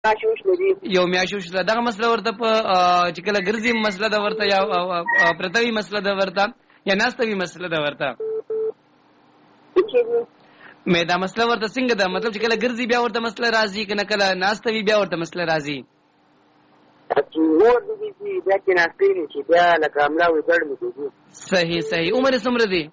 میاشوش لري یو میاشوش دغه مسله ورته په چې کله ګرځي مسله د ورته یا پرتوي مسله د ورته یا ناستوي مسله د ورته مې دا مسله ورته څنګه ده مطلب چې کله ګرځي بیا ورته مسله راځي کنه کله ناستوي بیا ورته مسله راځي نور دې بیا کې ناستوي چې بیا لکه عمله وي ګړ مې کوي صحیح عمر څومره دی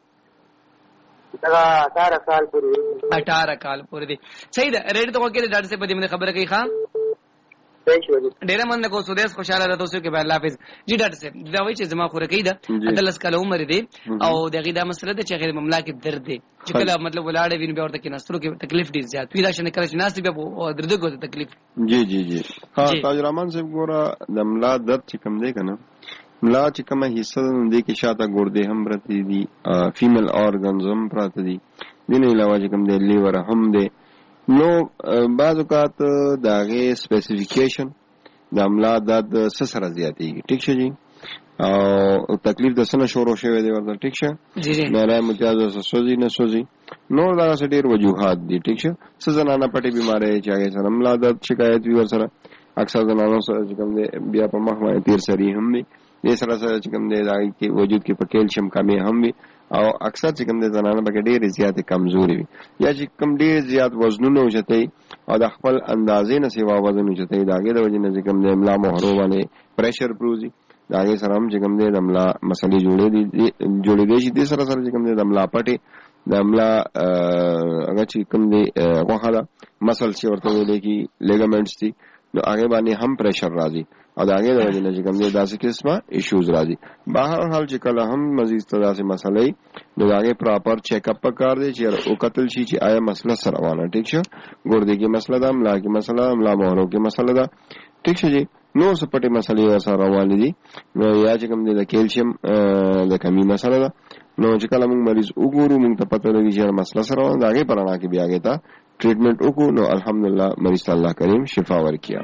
18 سال پورې 18 کال پورې دی صحیح ده ریډ ته وکړه ډاکټر صاحب دې باندې خبره کوي ښا ډیر من کو سودیس خوشاله ده تاسو کې به الله حافظ جی ډاکټر صاحب دا وایي چې زما خوره کوي دا 13 کال عمر دی او دغه دا مسله ده چې غیر مملکت درد دی چې کله مطلب ولاړې وین به ورته کې نسترو کې تکلیف ډیر زیات وی دا شنه کله چې ناس به درد کو تکلیف جی ها تاج رحمان صاحب ګوره د ملا درد چې کم دی کنه ملا چې کومه حصہ دی کې شاته ګردې هم پرته دي فیمل اورګنز هم پرته دي دینه علاوه چې کوم دی لیور هم دی نو بعض اوقات داغه سپیسیفیکیشن د عملا د سره زیاتېږي ټیک شه جی او تکلیف د سنه شروع شوی دی ورته ټیک شه نه نه متیاز سوزي نه سوزي نور دا څه ډیر وجوهات دي ټیک شه سزنانه پټي بیماری چې هغه سره عملا د شکایت وی ور سره اکثر زنانو سره چې کوم دی بیا په مخ باندې تیر سری هم دي دې سره چې کوم دی داغه کې وجود کې په کیلشیم کمی هم وي او اکثر چې کوم د زنانه په ډېر زیات کمزوري وي یا چې کوم ډېر زیات وزنونه وشته او د خپل اندازې نه سیوا وزن وشته داګه د وجه نه چې کوم د املا مهرو باندې پریشر پروزي داګه سره هم چې کوم د املا مسلې جوړې دي چې د سره چې کوم د املا پټي د املا هغه چې کوم د غوخه مسل چې ورته ویل کی لیګامنټس دي نو هغه باندې هم پریشر راځي او دا هغه د وجه نه چې کوم دي داسې قسمه ایشوز راځي بهر حال چې کله هم مزید تداسې مسلې نو هغه پراپر چیک اپ وکړ دي چې او قتل شي چې آیا مسله سره روانه ټیک شه ګردې کې مسله ده املا کې مسله املا مهرو کې مسله ده ټیک شه جی نو سپټي مسلې سره روانه دي نو یا چې کوم د کیلشیم د کمی مسله ده نو چې کله موږ مریض وګورو موږ ته پته لګي چې مسله سره روانه ده هغه پرانا کې بیا هغه ته ټریټمنټ وکړو نو الحمدلله مریض الله کریم شفا ورکړي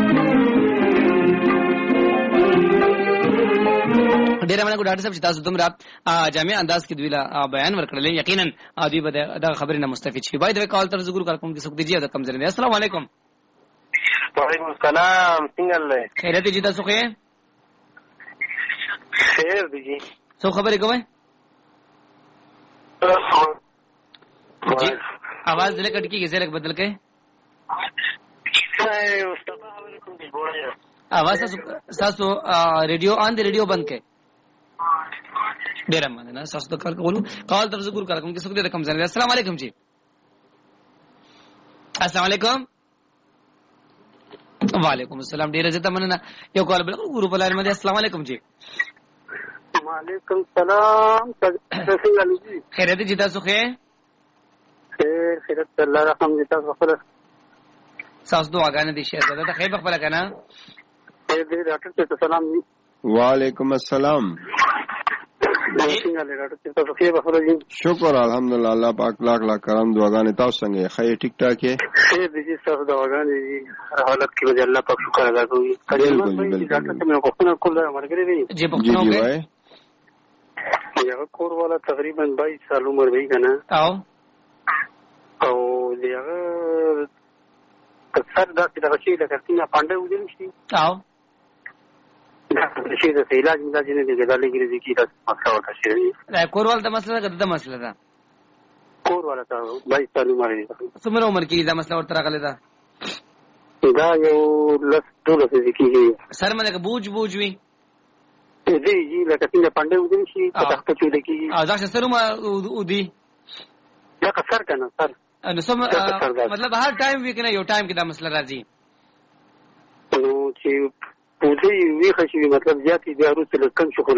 ډیر مننه ډاکټر صاحب چې تاسو دومره جامع انداز کې دوی لا بیان ورکړل یقینا دوی به دا خبرې نه مستفید شي باید کال تر زګور کوم کې څوک دی دا کم ځنه السلام علیکم وعلیکم السلام څنګه الله خیرت دي تاسو خیر دی څو خبرې کوئ جی आवाज دلته کټ کیږي زره بدل کړئ आवाज تاسو ریډیو آن دی ریډیو بند کړئ ډیر مننه تاسو د کار کولو کال تر زګور کوم کې څوک دې رقم ځنه السلام علیکم جی السلام علیکم وعلیکم السلام ډیر عزت مننه یو کال بل ګورو په لار باندې السلام علیکم جی وعلیکم السلام څنګه علي خیرت دي تاسو خیر خیرت الله رحم دې تاسو خپل تاسو دعاګانې دي شه دا خیر خپل کنه دې ډاکټر ته سلام وعلیکم السلام شکر الحمدلله الله پاک لاکھ لاکھ کرم دعاګانې تاسو څنګه خیر ټیک ټاک یې خیر دې تاسو دعاګانې هر حالت کې به الله پاک شکر ادا کوي ډاکټر ته مې وختونه کول مرګري دي جی پښتنو کې یو کور والا تقریبا 22 سال عمر وی کنه او دغه کثر دا چې د شي د کتنه پاندې ودل شي او دا شي د علاج ملاج نه دی دا لګري دي چې دا مسله ورته شي دا کور والا د مسله د مسله ده کور والا ته 22 سال عمر دی څومره عمر کې دا مسله ورته راغله ده دا یو لس ډول څه کیږي سر باندې بوج وي دې جی لکه څنګه پاندې ودل شي تخته چول کیږي او دا سره ودی دا کثر کنه سر نو سم مطلب هر ټایم وی کنه یو ټایم کې دا مسله راځي نو چې په دې وی خشي مطلب زیاتې د اروس لکم شو